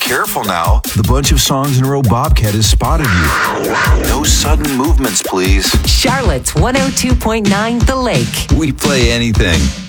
Careful now. The bunch of songs in a row Bobcat has spotted you. No sudden movements, please. Charlotte's 102.9 The Lake. We play anything.